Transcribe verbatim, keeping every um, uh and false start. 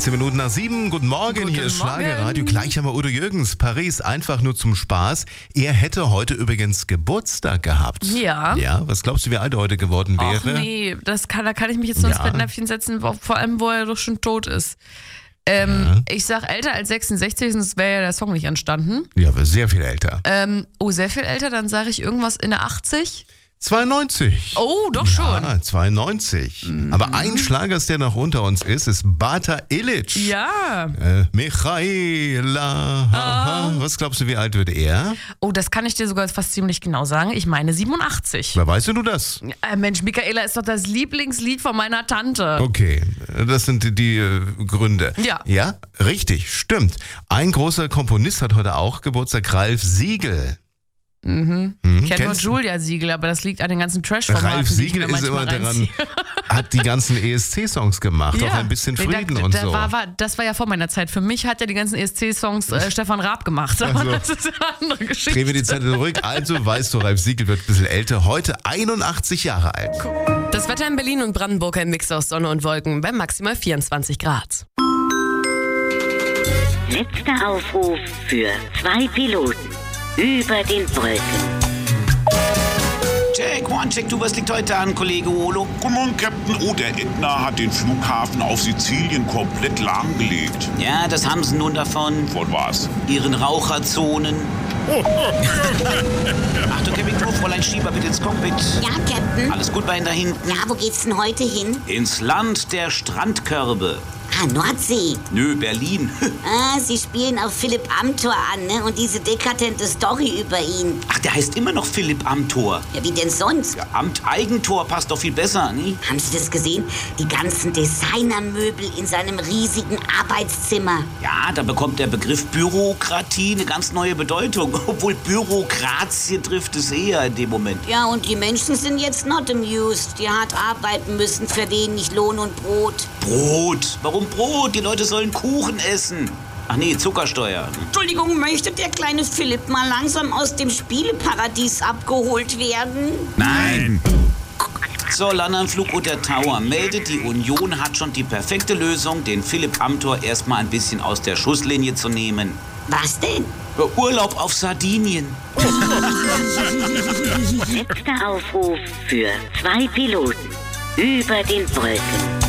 achtzehn Minuten nach sieben. Guten Morgen, Guten hier ist Morgen. Schlagerradio. Gleich haben wir Udo Jürgens. Paris, einfach nur zum Spaß. Er hätte heute übrigens Geburtstag gehabt. Ja. Ja, was glaubst du, wie alt er heute geworden Ach wäre? nee, das kann, da kann ich mich jetzt nur ins Ja. Fettnäpfchen setzen, wo- vor allem, wo er doch schon tot ist. Ähm, Ja. Ich sag älter als sechsundsechzig, sonst wäre ja der Song nicht entstanden. Ja, aber sehr viel älter. Ähm, oh, sehr viel älter, dann sage ich irgendwas in der achtzig. zweiundneunzig. Oh, doch schon. Ja, zweiundneunzig. Mhm. Aber ein Schlagers, der noch unter uns ist, ist Bata Illich. Ja. Äh, Michaela. Aha. Was glaubst du, wie alt wird er? Oh, das kann ich dir sogar fast ziemlich genau sagen. Ich meine siebenundachtzig. Wer weißt du das? Äh, Mensch, Michaela ist doch das Lieblingslied von meiner Tante. Okay, das sind die, die äh, Gründe. Ja. Ja, richtig, stimmt. Ein großer Komponist hat heute auch Geburtstag, Ralf Siegel. Mhm. Mhm, Ich kenne nur kennst du? Julia Siegel, aber das liegt an den ganzen Trash-Formaten. Ralf die ich Siegel mir ist immer manchmal daran, reinziehe. hat die ganzen E S C-Songs gemacht, auch ein bisschen Nee, Frieden da, und da so. War, war, das war ja vor meiner Zeit. Für mich hat ja die ganzen E S C-Songs äh, Stefan Raab gemacht. Aber Also, das ist eine andere Geschichte. Drehen wir die Zeit zurück. Also weißt du, Ralf Siegel wird ein bisschen älter, heute einundachtzig Jahre alt. Das Wetter in Berlin und Brandenburg ein Mix aus Sonne und Wolken bei maximal vierundzwanzig Grad. Letzter Aufruf für zwei Piloten über den Wolken. Check, one, check, du, was liegt heute an, Kollege Olo? Guten Morgen, Captain. Oh, der Ätna hat den Flughafen auf Sizilien komplett lahmgelegt. Ja, das haben sie nun davon. Von was? Ihren Raucherzonen. Achtung, Kevin Knuff, Fräulein Schieber, bitte ins Cockpit. Ja, Captain. Alles gut bei Ihnen da hinten? Ja, wo geht's denn heute hin? Ins Land der Strandkörbe. Ah, Nordsee. Nö, Berlin. Ah, Sie spielen auf Philipp Amthor an, ne? Und diese dekadente Story über ihn. Ach, der heißt immer noch Philipp Amthor. Ja, wie denn sonst? Ja, Amt Eigentor passt doch viel besser, ne? Haben Sie das gesehen? Die ganzen Designermöbel in seinem riesigen Arbeitszimmer. Ja, da bekommt der Begriff Bürokratie eine ganz neue Bedeutung. Obwohl Bürokratie trifft es eher in dem Moment. Ja, und die Menschen sind jetzt not amused. Die hart arbeiten müssen für wenig Lohn und Brot. Brot. Warum Brot? Die Leute sollen Kuchen essen. Ach nee, Zuckersteuer. Entschuldigung, möchte der kleine Philipp mal langsam aus dem Spieleparadies abgeholt werden? Nein. So, Landanflug unter Tower meldet, die Union hat schon die perfekte Lösung, den Philipp Amthor erstmal ein bisschen aus der Schusslinie zu nehmen. Was denn? Urlaub auf Sardinien. Letzter Aufruf für zwei Piloten über den Wolken.